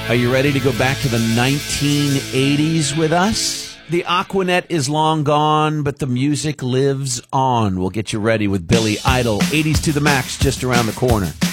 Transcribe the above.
Are you ready to go back to the 1980s with us? The Aquanet is long gone, but the music lives on. We'll get you ready with Billy Idol. 80s to the max just around the corner.